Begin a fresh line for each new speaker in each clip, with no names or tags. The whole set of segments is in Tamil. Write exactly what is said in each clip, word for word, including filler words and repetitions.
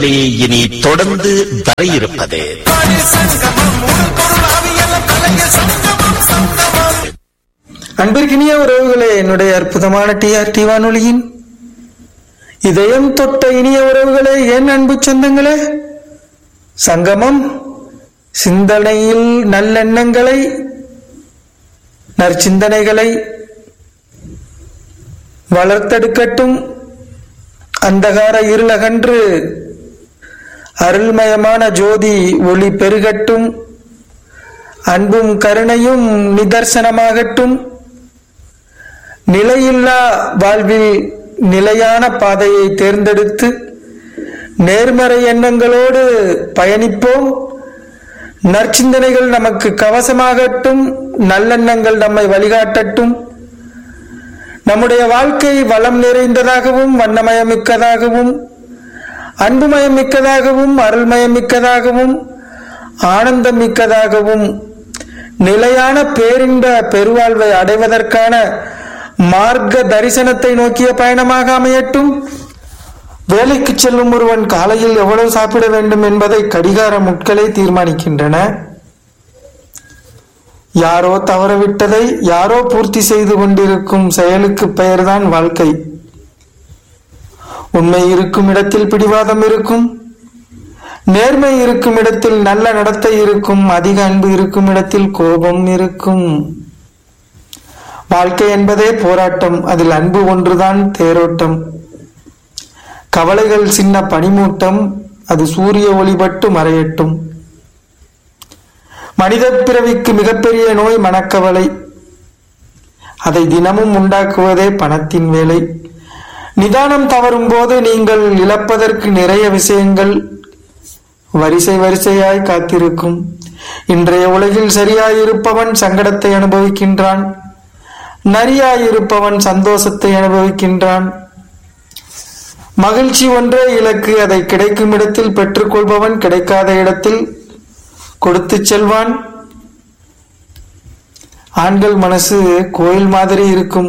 இனி தொடர்ந்து வர இருப்பது
அன்பிற்கினிய உறவுகளே, என்னுடைய அற்புதமான டிஆர்டி வானொலியின் இதயம் தொட்ட இனிய உறவுகளே, என் அன்பு சொந்தங்களே, சங்கமம் சிந்தனையில் நல்லெண்ணங்களை, நற்சிந்தனைகளை வளர்த்தெடுக்கட்டும். அந்தகார இருளகன்று அருள்மயமான ஜோதி ஒளி பெருகட்டும். அன்பும் கருணையும் நிதர்சனமாகட்டும். நிலையில்லா வாழ்வில் நிலையான பாதையை தேர்ந்தெடுத்து நேர்மறை எண்ணங்களோடு பயணிப்போம். நற்சிந்தனைகள் நமக்கு கவசமாகட்டும். நல்லெண்ணங்கள் நம்மை வழிகாட்டட்டும். நம்முடைய வாழ்க்கை வளம் நிறைந்ததாகவும் வண்ணமயமிக்கதாகவும் அன்புமயம் மிக்கதாகவும் அருள்மயம் மிக்கதாகவும் ஆனந்தம் மிக்கதாகவும் நிலையான பேரின்ப பெருவாழ்வை அடைவதற்கான மார்க்க தரிசனத்தை நோக்கிய பயணமாக அமையட்டும். வேலைக்கு செல்லும் ஒருவன் காலையில் எவ்வளவு சாப்பிட வேண்டும் என்பதை கடிகார முட்களே தீர்மானிக்கின்றன. யாரோ தவறவிட்டதை யாரோ பூர்த்தி செய்து கொண்டிருக்கும் செயலுக்கு பெயர்தான் வாழ்க்கை. உண்மை இருக்கும் இடத்தில் பிடிவாதம் இருக்கும். நேர்மை இருக்கும் இடத்தில் நல்ல நடத்தை இருக்கும். அதிக அன்பு இருக்கும் இடத்தில் கோபம் இருக்கும். வாழ்க்கை என்பதே போராட்டம். அதில் அன்பு ஒன்றுதான் தேரோட்டம். கவலைகள் சின்ன பனிமூட்டம். அது சூரிய ஒளிபட்டு மறையட்டும். மனித பிறவிக்கு மிகப்பெரிய நோய் மனக்கவலை. அதை தினமும் உண்டாக்குவதே பணத்தின் வேலை. நிதானம் தவறும் போது நீங்கள் இழப்பதற்கு நிறைய விஷயங்கள் வரிசை வரிசையாய் காத்திருக்கும். இன்றைய உலகில் சரியாயிருப்பவன் சங்கடத்தை அனுபவிக்கின்றான். நரியாயிருப்பவன் சந்தோஷத்தை அனுபவிக்கின்றான். மகிழ்ச்சி ஒன்றே இலக்கு. அதை கிடைக்கும் இடத்தில் பெற்றுக்கொள்பவன் கிடைக்காத இடத்தில் கொடுத்து செல்வான். ஆண்கள் மனசு கோயில் மாதிரி இருக்கும்.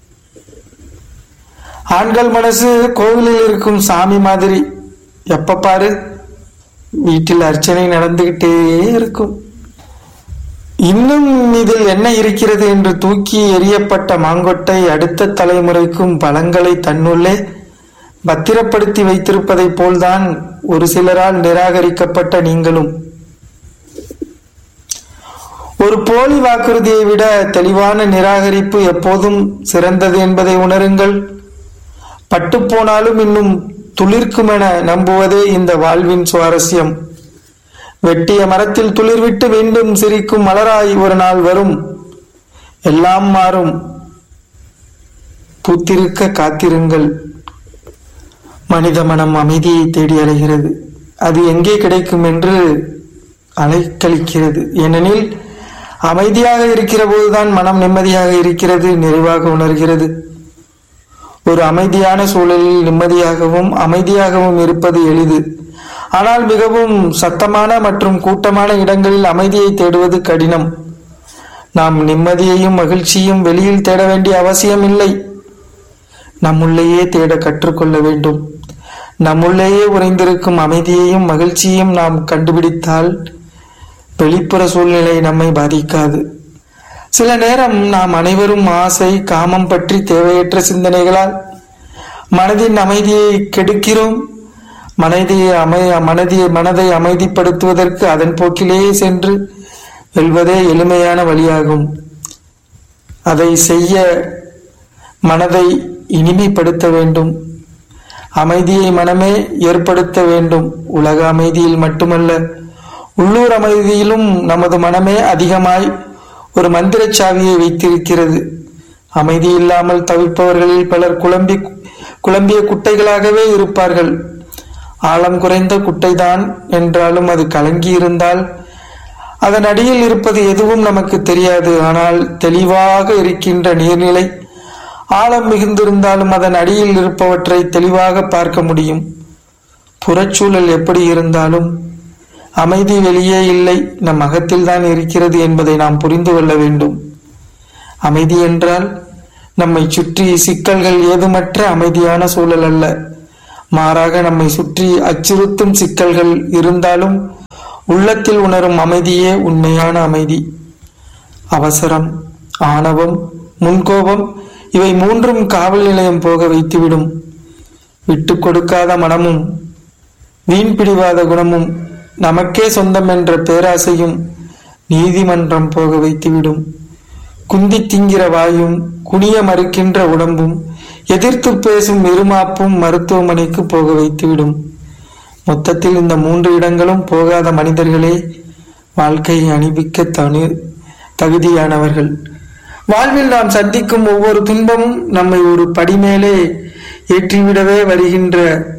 ஆண்கள் மனசு கோவிலில் இருக்கும் சாமி மாதிரி. எப்ப பாரு வீட்டில் அர்ச்சனை நடந்துகிட்டே இருக்கும். இன்னும் இதில் என்ன இருக்கிறது என்று தூக்கி எறியப்பட்ட மாங்கொட்டை அடுத்த தலைமுறைக்கும் பலங்களை தன்னுள்ளே பத்திரப்படுத்தி வைத்திருப்பதை போல்தான் ஒரு சிலரால் நிராகரிக்கப்பட்ட நீங்களும். ஒரு போலி வாக்குறுதியை விட தெளிவான நிராகரிப்பு எப்போதும் சிறந்தது என்பதை உணருங்கள். பட்டுப்போனாலும் இன்னும் துளிர்க்குமென நம்புவதே இந்த வாழ்வின் சுவாரஸ்யம். வெட்டிய மரத்தில் துளிர்விட்டு மீண்டும் சிரிக்கும் மலராய் ஒரு நாள் வரும். எல்லாம் மாறும். பூத்திருக்க காத்திருங்கள். மனித மனம் அமைதியை தேடி அலைகிறது. அது எங்கே கிடைக்கும் என்று அலைக்கழிக்கிறது. ஏனெனில் அமைதியாக இருக்கிற போதுதான் மனம் நிம்மதியாக இருக்கிறது, நிறைவாக உணர்கிறது. ஒரு அமைதியான சூழலில் நிம்மதியாகவும் அமைதியாகவும் இருப்பது எளிது. ஆனால் மிகவும் சத்தமான மற்றும் கூட்டமான இடங்களில் அமைதியை தேடுவது கடினம். நாம் நிம்மதியையும் மகிழ்ச்சியும் வெளியில் தேட வேண்டிய அவசியம் இல்லை. நம்முள்ளேயே தேட கற்றுக்கொள்ள வேண்டும். நம்முள்ளேயே உறைந்திருக்கும் அமைதியையும் மகிழ்ச்சியையும் நாம் கண்டுபிடித்தால் வெளிப்புற சூழ்நிலை நம்மை பாதிக்காது. சில நேரம் நாம் அனைவரும் ஆசை காமம் பற்றி தேவையற்ற சிந்தனைகளால் மனதின் அமைதியை கெடுக்கிறோம். மனதை அமை மனதை மனதை அமைதிப்படுத்துவதற்கு அதன் போக்கிலேயே சென்று வெல்வதே எளிமையான வழியாகும். அதை செய்ய மனதை இனிமைப்படுத்த வேண்டும். அமைதியை மனமே ஏற்படுத்த வேண்டும். உலக அமைதியில் மட்டுமல்ல, உள்ளூர் அமைதியிலும் நமது மனமே அதிகமாய் ஒரு மந்திர சாவியை வைத்திருக்கிறது. அமைதி இல்லாமல் தவிப்பவர்களில் பலர் குழம்பி குழம்பிய குட்டைகளாகவே இருப்பார்கள். ஆழம் குறைந்த குட்டைதான் என்றாலும் அது கலங்கி இருந்தால் அதன் அடியில் இருப்பது எதுவும் நமக்கு தெரியாது. ஆனால் தெளிவாக இருக்கின்ற நீர்நிலை ஆழம் மிகுந்திருந்தாலும் அதன் அடியில் இருப்பவற்றை தெளிவாக பார்க்க முடியும். புறச்சூழல் எப்படி இருந்தாலும் அமைதி வெளியே இல்லை, நம் அகத்தில் தான் இருக்கிறது என்பதை நாம் புரிந்து கொள்ள வேண்டும். அமைதி என்றால் நம்மை சுற்றி சிக்கல்கள் ஏதுமற்ற அமைதியான சூழல் அல்ல, மாறாக நம்மை சுற்றி அச்சுறுத்தும் சிக்கல்கள் இருந்தாலும் உள்ளத்தில் உணரும் அமைதியே உண்மையான அமைதி. அவசரம், ஆணவம், முன்கோபம் இவை மூன்றும் காவல் நிலையம் போக வைத்துவிடும். விட்டு கொடுக்காத மனமும் வீண் பிடிவாத குணமும் நமக்கே சொந்தம் என்ற பேராசையும் நீதிமன்றம் போக வைத்துவிடும். குந்தி திங்கிற வாயும் குனிய மறுக்கின்ற உடம்பும் எதிர்த்து பேசும் இருமாப்பும் மருத்துவமனைக்கு போக வைத்துவிடும். மொத்தத்தில் இந்த மூன்று இடங்களும் போகாத மனிதர்களே வாழ்க்கையை அனுபவிக்க தனி தகுதியானவர்கள். வாழ்வில் நாம் சந்திக்கும் ஒவ்வொரு துன்பமும் நம்மை ஒரு படி மேலே ஏற்றிவிடவே வருகின்ற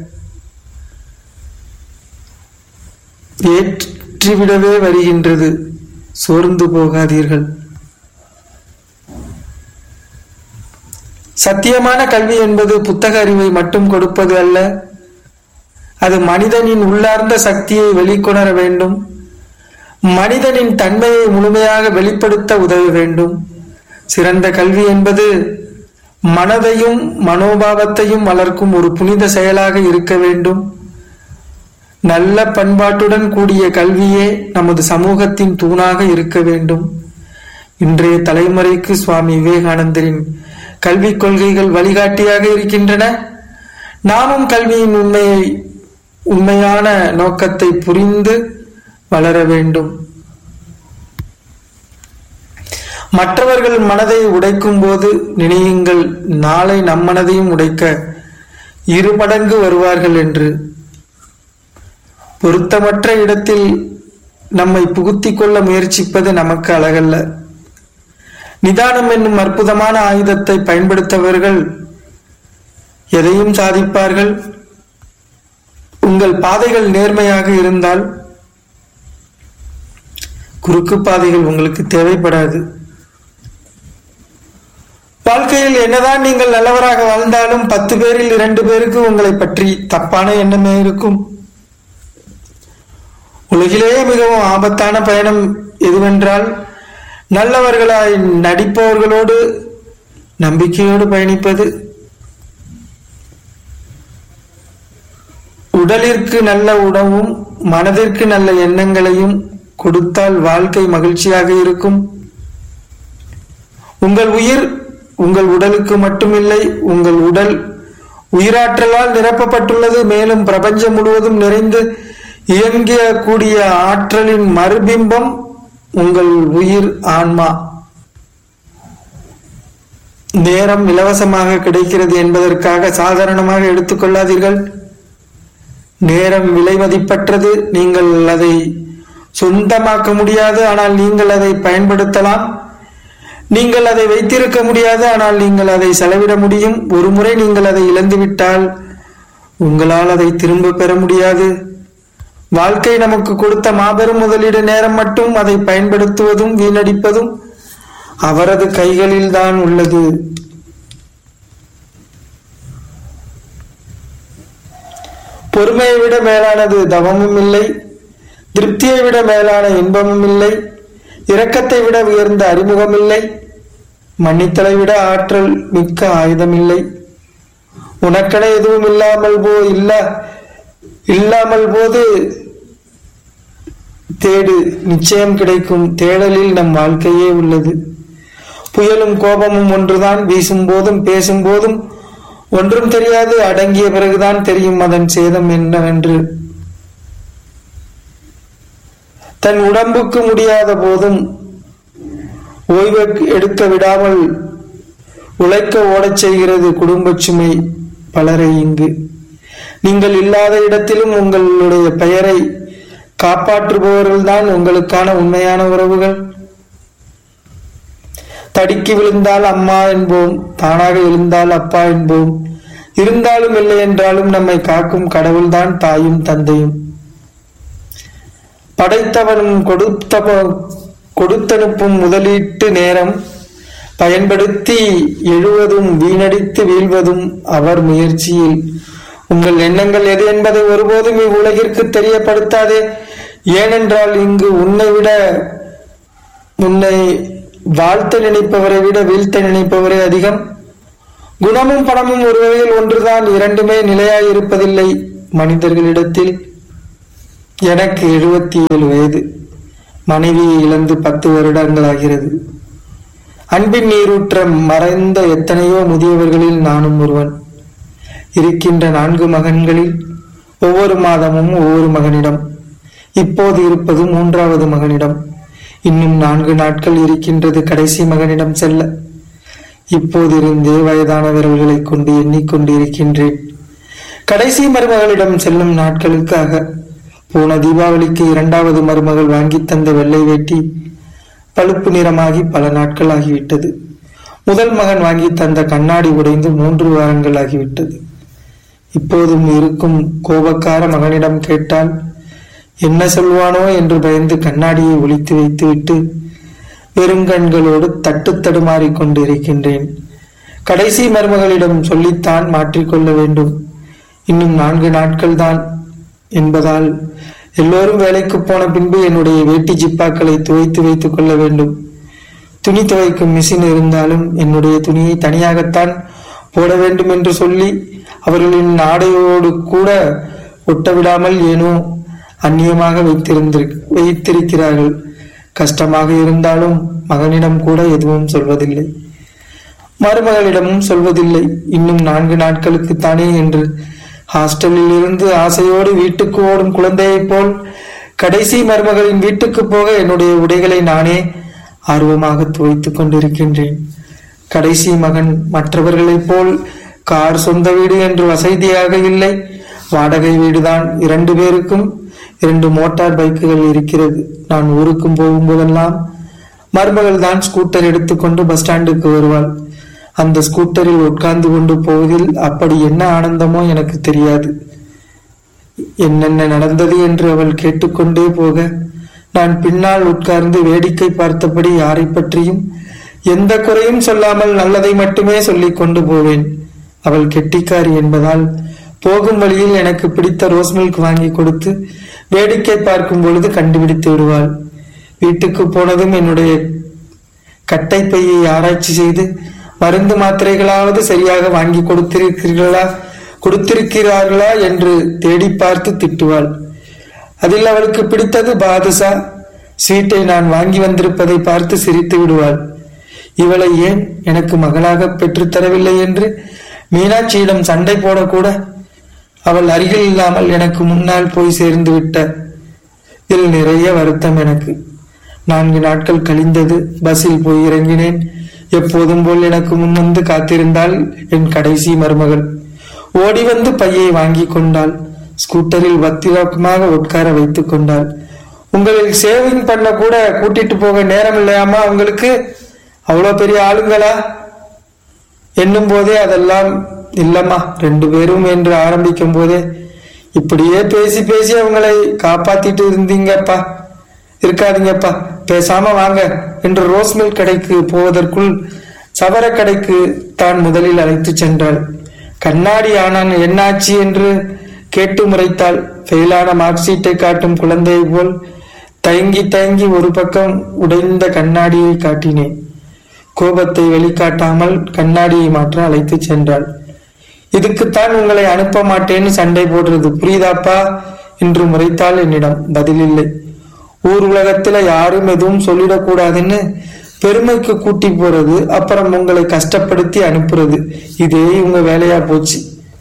ஏற்றிவிடவே வருகின்றது. சோர்ந்து போகாதீர்கள். சத்தியமான கல்வி என்பது புத்தக அறிவை மட்டும் கொடுப்பது அல்ல. அது மனிதனின் உள்ளார்ந்த சக்தியை வெளிக்கொணர வேண்டும். மனிதனின் தன்மையை முழுமையாக வெளிப்படுத்த உதவ வேண்டும். சிறந்த கல்வி என்பது மனதையும் மனோபாவத்தையும் வளர்க்கும் ஒரு புனித செயலாக இருக்க வேண்டும். நல்ல பண்பாட்டுடன் கூடிய கல்வியே நமது சமூகத்தின் தூணாக இருக்க வேண்டும். இன்றைய தலைமுறைக்கு சுவாமி விவேகானந்தரின் கல்விக் கொள்கைகள் வழிகாட்டியாக இருக்கின்றன. நாமும் கல்வியின் உண்மையை உண்மையான நோக்கத்தை புரிந்து வளர வேண்டும். மற்றவர்கள் மனதை உடைக்கும் போது நினையுங்கள், நாளை நம் மனதையும் உடைக்க இரு மடங்கு வருவார்கள் என்று. பொருத்தமற்ற இடத்தில் நம்மை புகுத்திக் கொள்ள முயற்சிப்பது நமக்கு அழகல்ல. நிதானம் என்னும் அற்புதமான ஆயுதத்தை பயன்படுத்தவர்கள் எதையும் சாதிப்பார்கள். உங்கள் பாதைகள் நேர்மையாக இருந்தால் குறுக்கு பாதைகள் உங்களுக்கு தேவைப்படாது. வாழ்க்கையில் என்னதான் நீங்கள் நல்லவராக வாழ்ந்தாலும் பத்து பேரில் இரண்டு பேருக்கு உங்களை பற்றி தப்பான எண்ணமே இருக்கும். உலகிலேயே மிகவும் ஆபத்தான பயணம் எதுவென்றால் நல்லவர்களாய் நடிப்பவர்களோடு நம்பிக்கையோடு பயணிப்பது. உடலிற்கு நல்ல உணவும் மனதிற்கு நல்ல எண்ணங்களையும் கொடுத்தால் வாழ்க்கை மகிழ்ச்சியாக இருக்கும். உங்கள் உயிர் உங்கள் உடலுக்கு மட்டுமில்லை, உங்கள் உடல் உயிராற்றலால் நிரப்பப்பட்டுள்ளது. மேலும் பிரபஞ்சம் முழுவதும் நிறைந்து இயங்கக்கூடிய ஆற்றலின் மறுபிம்பம் உங்கள் உயிர் ஆன்மா. நேரம் இலவசமாக கிடைக்கிறது என்பதற்காக சாதாரணமாக எடுத்துக்கொள்ளாதீர்கள். நேரம் விலை மதிப்பற்றது. நீங்கள் அதை சொந்தமாக்க முடியாது, ஆனால் நீங்கள் அதை பயன்படுத்தலாம். நீங்கள் அதை வைத்திருக்க முடியாது, ஆனால் நீங்கள் அதை செலவிட முடியும். ஒரு முறை நீங்கள் அதை இழந்துவிட்டால் உங்களால் அதை திரும்ப பெற முடியாது. வாழ்க்கை நமக்கு கொடுத்த மாபெரும் முதலீடு நேரம் மட்டும். அதை பயன்படுத்துவதும் வீணடிப்பதும் அவரது கைகளில் தான் உள்ளது. பொறுமையை விட மேலானது தவமும் இல்லை, திருப்தியை விட மேலான இன்பமும் இல்லை, இரக்கத்தை விட உயர்ந்த அறிமுகம் இல்லை, மன்னித்தலை விட ஆற்றல் மிக்க ஆயுதம் இல்லை. உனக்கென எதுவும் இல்லாமல் போ இல்ல இல்லாமல் போது தேடு, நிச்சயம் கிடைக்கும். தேடலில் நம் வாழ்க்கையே உள்ளது. புயலும் கோபமும் ஒன்றுதான். வீசும் போதும் பேசும் போதும் ஒன்றும் தெரியாது. அடங்கிய பிறகுதான் தெரியும் அதன் சேதம் என்னவென்று. தன் உடம்புக்கு முடியாத போதும் ஓய்வு எடுக்க விடாமல் உழைக்க ஓடச் செய்கிறது குடும்ப சுமை பலரை இங்கு. நீங்கள் இல்லாத இடத்திலும் உங்களுடைய பெயரை காப்பாற்றுபவர்கள் தான் உங்களுக்கான உண்மையான உறவுகள். தடுக்கி விழுந்தால் அம்மா என்போம், தானாக எழுந்தால் அப்பா என்போம். இருந்தாலும் இல்லை என்றாலும் நம்மை காக்கும் கடவுள்தான் தாயும் தந்தையும். படைத்தவனும் கொடுத்த கொடுத்தனுப்பும் முதலீட்டு நேரம் பயன்படுத்தி எழுவதும் வீணடித்து வீழ்வதும் அவர் முயற்சியில். உங்கள் எண்ணங்கள் எது என்பதை ஒருபோதும் இவ்வுலகிற்கு தெரியப்படுத்தாதே. ஏனென்றால் இங்கு உன்னை விட உன்னை வாழ்த்த நினைப்பவரை விட வீழ்த்த நினைப்பவரே அதிகம். குணமும் பணமும் ஒரு வகையில் ஒன்றுதான், இரண்டுமே நிலையாயிருப்பதில்லை மனிதர்களிடத்தில். எனக்கு எழுபத்தி ஏழு வயது. மனைவியை இழந்து பத்து வருடங்கள் ஆகிறது. அன்பின் நீரூற்ற மறைந்த எத்தனையோ முதியவர்களில் நானும் ஒருவன். இருக்கின்ற நான்கு மகன்களில் ஒவ்வொரு மாதமும் ஒவ்வொரு மகனிடம். இப்போது இருப்பது மூன்றாவது மகனிடம். இன்னும் நான்கு நாட்கள் இருக்கின்றது கடைசி மகனிடம் செல்ல. இப்போதிருந்தே வயதான விரல்களை கொண்டு எண்ணிக்கொண்டு இருக்கின்றேன் கடைசி மருமகளிடம் செல்லும் நாட்களுக்காக. போன தீபாவளிக்கு இரண்டாவது மருமகள் வாங்கி தந்த வெள்ளை வேட்டி பழுப்பு நிறமாகி பல நாட்கள் ஆகிவிட்டது. முதல் மகன் வாங்கி தந்த கண்ணாடி உடைந்து மூன்று வாரங்கள் ஆகிவிட்டது. இப்போதும் இருக்கும் கோபக்கார மகனிடம் கேட்டால் என்ன சொல்வானோ என்று பயந்து கண்ணாடியை ஒளித்து வைத்துவிட்டு வெறுங்கண்களோடு தட்டு தடுமாறி கொண்டிருக்கின்றேன். கடைசி மருமகளிடம் சொல்லித்தான் மாற்றிக்கொள்ள வேண்டும். இன்னும் நான்கு நாட்கள் தான் என்பதால் எல்லோரும் வேலைக்கு போன பின்பு என்னுடைய வேட்டி ஜிப்பாக்களை துவைத்து வைத்துக் கொள்ள வேண்டும். துணி துவைக்கும் மிஷின் இருந்தாலும் என்னுடைய துணியை தனியாகத்தான் போட வேண்டும் என்று சொல்லி அவர்களின் ஆடையோடு கூட ஒட்டவிடாமல் ஏனோ அந்நியமாக வைத்திருந்த வைத்திருக்கிறார்கள். கஷ்டமாக இருந்தாலும் மகனிடம் கூட எதுவும் சொல்வதில்லை, மருமகளிடமும் சொல்வதில்லை. இன்னும் நான்கு நாட்களுக்கு தானே என்று ஹாஸ்டலில் இருந்து ஆசையோடு வீட்டுக்கு ஓடும் குழந்தையை போல் கடைசி மருமகளின் வீட்டுக்கு போக என்னுடைய உடைகளை நானே ஆர்வமாக துவைத்துக் கொண்டிருக்கின்றேன். கடைசி மகன் மற்றவர்களைப் போல் கார், சொந்த வீடு என்று வசதியாக இல்லை, வாடகை வீடுதான். இரண்டு பேருக்கும் இரண்டு மோட்டார் பைக்குகள் இருக்கிறது. நான் ஊருக்கும் போகும்போதெல்லாம் மருமகள் தான் ஸ்கூட்டர் எடுத்துக்கொண்டு பஸ் ஸ்டாண்டுக்கு வருவாள். அந்த ஸ்கூட்டரில் உட்கார்ந்து கொண்டு போவதில் அப்படி என்ன ஆனந்தமோ எனக்கு தெரியாது. என்னென்ன நடந்தது என்று அவள் கேட்டுக்கொண்டே போக நான் பின்னால் உட்கார்ந்து வேடிக்கை பார்த்தபடி யாரை பற்றியும் எந்த குறையும் சொல்லாமல் நல்லதை மட்டுமே சொல்லிக் கொண்டு போவேன். அவள் கெட்டிக்காரி என்பதால் போகும் வழியில் எனக்கு பிடித்த ரோஸ் மில்க் வாங்கி கொடுத்து வேடிக்கை பார்க்கும் பொழுது கண்டுபிடித்து விடுவாள். வீட்டுக்கு போனதும் என்னுடைய கட்டை பையை ஆராய்ச்சி செய்து மருந்து மாத்திரைகளாவது சரியாக வாங்கி கொடுத்திருக்கிறீர்களா கொடுத்திருக்கிறார்களா என்று தேடி பார்த்து திட்டுவாள். அதில் அவளுக்கு பிடித்தது பாதுஷா ஸ்வீட்டை நான் வாங்கி வந்திருப்பதை பார்த்து சிரித்து விடுவாள். இவளை ஏன் எனக்கு மகளாக பெற்றுத்தரவில்லை என்று மீனாட்சியிடம் சண்டை போடக்கூட அவள் அருகில் இல்லாமல் எனக்கு முன்னால் போய் சேர்ந்து விட்ட இதில் நிறைய வருத்தம் எனக்கு. நான்கு நாட்கள் கழிந்தது. பஸ்ஸில் போய் இறங்கினேன். எப்போதும் போல் எனக்கு முன் வந்து காத்திருந்தாள் என் கடைசி மருமகள். ஓடி வந்து பையை வாங்கி கொண்டாள். ஸ்கூட்டரில் பத்திரமாக உட்கார வைத்துக் கொண்டாள். உங்களில் சேவிங் பண்ண கூட கூட்டிட்டு போக நேரம் இல்லையாமா உங்களுக்கு? அவ்வளோ பெரிய ஆளுங்களா என்னும் போதே அதெல்லாம் இல்லம்மா ரெண்டு பேரும் என்று ஆரம்பிக்கும் போதே இப்படியே பேசி பேசி அவங்களை காப்பாத்திட்டு இருந்தீங்கப்பா இருக்காதீங்கப்பா பேசாம வாங்க என்று ரோஸ் மில்க் கடைக்கு போவதற்குள் சவர கடைக்கு தான் முதலில் அழைத்து சென்றாள். கண்ணாடி ஆனான் என்னாச்சு என்று கேட்டு முறைத்தாள். ஃபெயிலான மார்க் ஷீட்டை காட்டும் குழந்தையை போல் தயங்கி தயங்கி ஒரு பக்கம் உடைந்த கண்ணாடியை காட்டினேன். கோபத்தை வெளிக்காட்டாமல் கண்ணாடியை மாற்ற அழைத்து சென்றாள். இதுக்குத்தான் உங்களை அனுப்ப மாட்டேன்னு சண்டை போடுறது புரியுதாப்பா என்று முறைத்தாள். என்னிடம் பதில் இல்லை. ஊர் உலகத்துல யாரும் எதுவும் சொல்லிடக்கூடாதுன்னு பெருமைக்கு கூட்டி போறது, அப்புறம் உங்களை கஷ்டப்படுத்தி அனுப்புறது, இதே உங்க வேலையா போச்சு.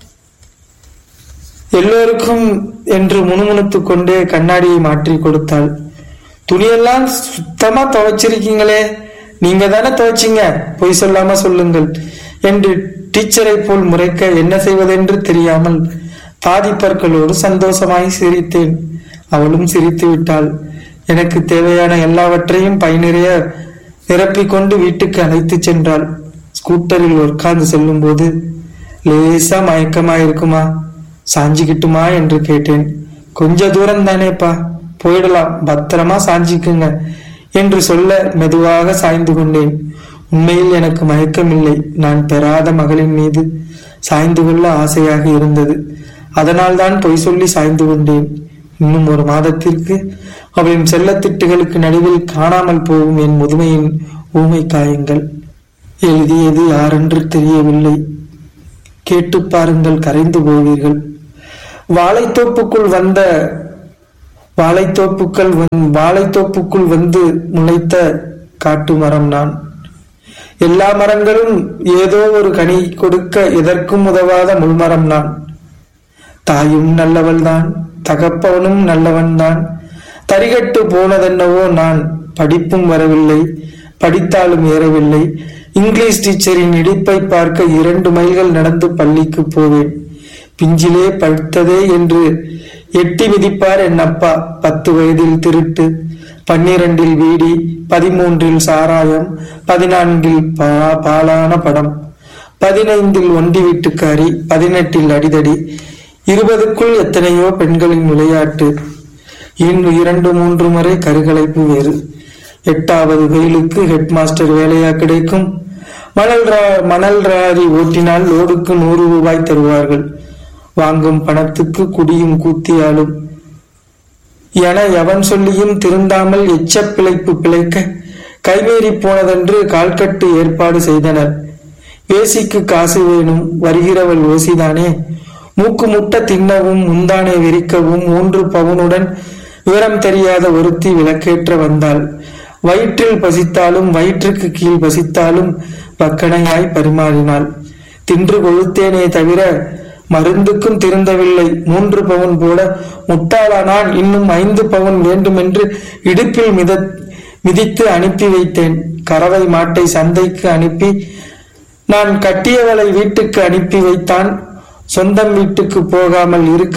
எல்லோருக்கும் என்று முணுமுணுத்து கொண்டே கண்ணாடியை மாற்றி கொடுத்தாள். துணியெல்லாம் சுத்தமா துவைச்சிருக்கீங்களே, நீங்க தானே துவைச்சிங்க, பொய் சொல்லாம சொல்லுங்கள் என்று டீச்சரை போல் முறைக்க என்ன செய்வதென்று தெரியாமல் பாதிப்பற்களோடு சந்தோஷமாய் சிரித்தேன். அவளும் சிரித்து விட்டாள். எனக்கு தேவையான எல்லாவற்றையும் பை நிறைய நிரப்பிக்கொண்டு வீட்டுக்கு அழைத்து சென்றாள். ஸ்கூட்டரில் உட்கார்ந்து செல்லும் போது லேசா மயக்கமா இருக்குமா, சாஞ்சிக்கிட்டுமா என்று கேட்டேன். கொஞ்ச தூரம் தானேப்பா, போயிடலாம், பத்திரமா சாஞ்சிக்குங்க என்று சொல்ல மெதுவாக சாய்ந்து கொண்டேன். உண்மையில் எனக்கு மயக்கமில்லை. நான் பெறாத மகளின் மீது சாய்ந்து கொள்ள ஆசையாக இருந்தது. அதனால் தான் பொய் சொல்லி சாய்ந்து கொண்டேன். இன்னும் ஒரு மாதத்திற்கு அவளின் செல்லத்திட்டுகளுக்கு நடுவில் காணாமல் போகும் என் முதுமையின் ஊமை காயங்கள். எழுதியது யாரென்று தெரியவில்லை. கேட்டு பாருங்கள், கரைந்து போவீர்கள். வாழைத்தோப்புக்குள் வந்த வாழைத்தோப்புக்கள் வாழைத்தோப்புக்குள் வந்து முளைத்த காட்டு மரம் நான். எல்லா மரங்களும் ஏதோ ஒரு கனி கொடுக்க எதற்கும் உதவாத முள்மரம் நான். தாயும் நல்லவள் தான், தகப்பவனும் நல்லவன் தான். தரிகட்டு போனதென்னவோ நான். படிப்பும் வரவில்லை, படித்தாலும் ஏறவில்லை. இங்கிலீஷ் டீச்சரின் இடிப்பை பார்க்க இரண்டு மைல்கள் நடந்து பள்ளிக்கு போவேன். பிஞ்சிலே படுத்ததே என்று எட்டி மிதிப்பார் என் அப்பா. பத்து வயதில் திருட்டு, பன்னிரண்டில் வீடி, பதிமூன்றில் சாராயம், பதினான்கில் பா பாலான படம், பதினைந்தில் ஒண்டி வீட்டுக்காரி, பதினெட்டில் அடிதடி, இருபதுக்குள் எத்தனையோ பெண்களின் விளையாட்டு. இன்னும் இரண்டு மூன்று முறை கருகலைப்பு வேறு. எட்டாவது வெயிலுக்கு ஹெட் மாஸ்டர் வேலையா கிடைக்கும். மணல் மணல் ராரி ஓட்டினால் லோடுக்கு நூறு ரூபாய் தருவார்கள். வாங்கும் பணத்துக்கு குடியும் கூத்தியாலும் என எவன் சொல்லியும் திருந்தாமல் எச்ச பிழைப்பு பிழைக்க கைமீறி போனதென்று கால்கட்டு ஏற்பாடு செய்தனர். வேசிக்கு காசு வேணும், வருகிறவள் ஓசிதானே. மூக்கு முட்ட தின்னவும் முந்தானை விரிக்கவும் மூன்று பவுனுடன் விவரம் தெரியாத ஒருத்தி விளக்கேற்ற வந்தாள். வயிற்றில் பசித்தாலும் வயிற்றுக்கு கீழ் பசித்தாலும் வக்கணையாய் பரிமாறினாள். தின்று கொழுத்தேனே தவிர மருந்துக்கும் திருந்தவில்லை. மூன்று பவுன் போட முட்டாளானால் இன்னும் ஐந்து பவுன் வேண்டுமென்று இடுப்பில் மித மிதித்து அனுப்பி வைத்தேன். கறவை மாட்டை சந்தைக்கு அனுப்பி நான் கட்டியவளை வீட்டுக்கு அனுப்பி வைத்தான். சொந்தம் வீட்டுக்கு போகாமல் இருக்க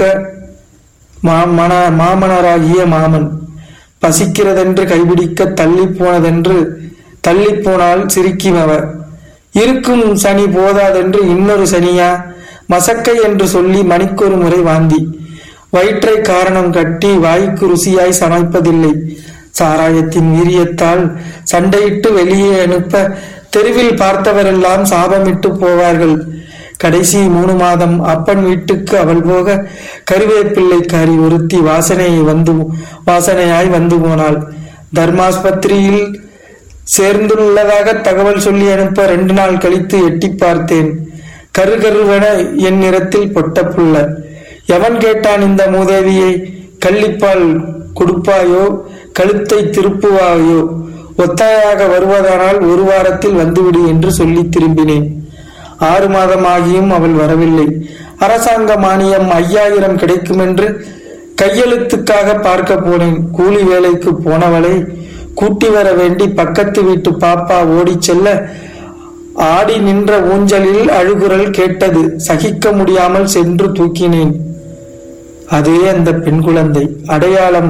மாமன மாமனராகிய மாமன் பசிக்கிறதென்று கைபிடிக்க தள்ளி போனதென்று தள்ளி போனால் சிரிக்கிமவ. இருக்கும் சனி போதாதென்று இன்னொரு சனியா மசக்கை என்று சொல்லி மணிக்கொரு முறை வாந்தி. வயிற்றை காரணம் கட்டி வாய்க்கு ருசியாய் சமைப்பதில்லை. சாராயத்தின் வீரியத்தால் சண்டையிட்டு வெளியே அனுப்ப தெருவில் பார்த்தவரெல்லாம் சாபமிட்டு போவார்கள். கடைசி மூணு மாதம் அப்பன் வீட்டுக்கு அவள் போக கருவேப்பிள்ளைக்காரி ஒருத்தி வாசனையை வந்து வாசனையாய் வந்து போனாள். தர்மாஸ்பத்திரியில் சேர்ந்துள்ளதாக தகவல் சொல்லி அனுப்ப ரெண்டு நாள் கழித்து எட்டி பார்த்தேன். கருகருவென என் நிறத்தில் பொட்ட புள்ள. எவன் கேட்டான் இந்த மூதேவியை? கள்ளிப்பால் கொடுப்பாயோ, கழுத்தை திருப்புவாயோ? ஒத்தாயாக வருவதானால் ஒரு வாரத்தில் வந்துவிடு என்று சொல்லி திரும்பினேன். ஆறு மாதம் ஆகியும் அவள் வரவில்லை. அரசாங்க மானியம் ஐயாயிரம் கிடைக்கும் என்று கையெழுத்துக்காக பார்க்க போனேன். கூலி வேலைக்கு போனவளை கூட்டி வர வேண்டி பக்கத்து வீட்டு பாப்பா ஓடி செல்ல ஆடி நின்ற ஊஞ்சலில் அழுகுரல் கேட்டது. சகிக்க முடியாமல் சென்று தூக்கினேன். அதே அந்த பெண் குழந்தை. அடையாளம்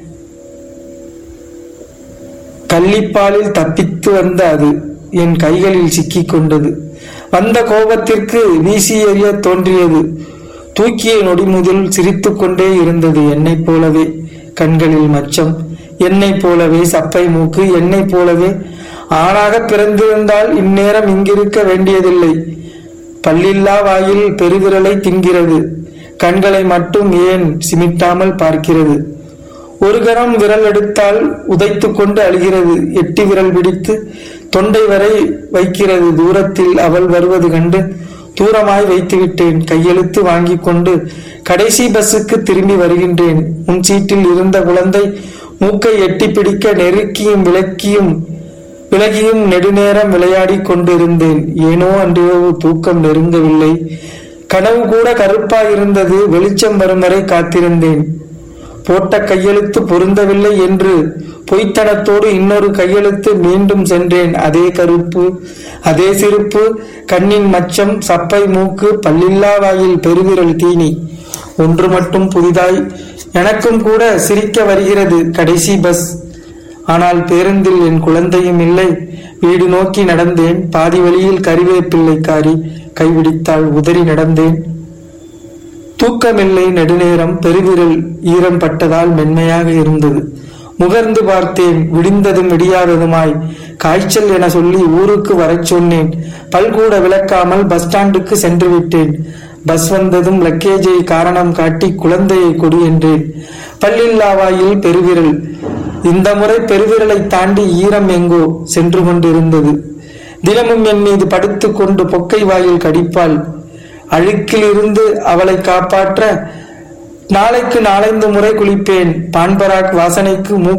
கள்ளிப்பாலில் தப்பித்து வந்த அது என் கைகளில் சிக்கிக் கொண்டது. வந்த கோபத்திற்கு வீசி எறிய தோன்றியது. தூக்கிய நொடி முதல் சிரித்து கொண்டே இருந்தது. என்னை போலவே கண்களில் மச்சம், என்னை போலவே சப்பை மூக்கு, என்னை போலவே. ஆணாக பிறந்திருந்தால் இந்நேரம் இங்கிருக்க வேண்டியதில்லை. பல்லில்லா வாயில் பெருவிரலை தின்கிறது. கண்களை மட்டும் ஏன் சிமிட்டாமல் பார்க்கிறது. ஒரு கணம் விரல் எடுத்தால் உதைத்து கொண்டு அழுகிறது. எட்டி விரல் பிடித்து தொண்டை வரை வைக்கிறது. தூரத்தில் அவள் வருவது கண்டு தூரமாய் வைத்து விட்டேன். கையெழுத்து வாங்கி கொண்டு கடைசி பஸ்ஸுக்கு திரும்பி வருகின்றேன். முன் சீட்டில் இருந்த குழந்தை மூக்கை எட்டி பிடிக்க நெருக்கியும் விளக்கியும் விலகியும் நெடுநேரம் விளையாடி கொண்டிருந்தேன். ஏனோ அன்றிரவு தூக்கம் நெருங்கவில்லை. கனவு கூட கருப்பாய் இருந்தது. வெளிச்சம் வரும் வரை காத்திருந்தேன். போட்ட கையெழுத்து பொருந்தவில்லை என்று பொய்த்தனத்தோடு இன்னொரு கையெழுத்து மீண்டும் சென்றேன். அதே கருப்பு, அதே சிரிப்பு, கண்ணின் மச்சம், சப்பை மூக்கு, பல்லில்லா வாயில் பெருவிரல் தீனி. ஒன்று மட்டும் புதிதாய் எனக்கும் கூட சிரிக்க வருகிறது. கடைசி பஸ். ஆனால் பேருந்தில் என் குழந்தையும் இல்லை. வீடு நோக்கி நடந்தேன். பாதி வழியில் கறிவேப்பிள்ளைக்காரி கைவிடித்தால் உதறி நடந்தேன். தூக்கமில்லை. நெடுநேரம் பெருவிரல் ஈரம் பட்டதால் மென்மையாக இருந்தது. முகர்ந்து பார்த்தேன். விடிந்ததும் விடியாததுமாய். காய்ச்சல் என சொல்லி ஊருக்கு வரச் சொன்னேன். பல்கூட விளக்காமல் பஸ் ஸ்டாண்டுக்கு சென்று விட்டேன். பஸ் வந்ததும் லக்கேஜை காரணம் காட்டி குழந்தையை கொடு என்றேன். பல்லில்லாவாயில் பெருவிரல். இந்த முறை பெருவிரலை தாண்டி ஈரம் எங்கோ சென்று கொண்டிருந்தது. தினமும் என் மீது படுத்து கொண்டு பொக்கை வாயில் கடிப்பாள். அழுக்கில் இருந்து அவளை காப்பாற்ற நாளைக்கு நாலைந்து முறை குளிப்பேன். பான்பராக் வாசனைக்கு மூ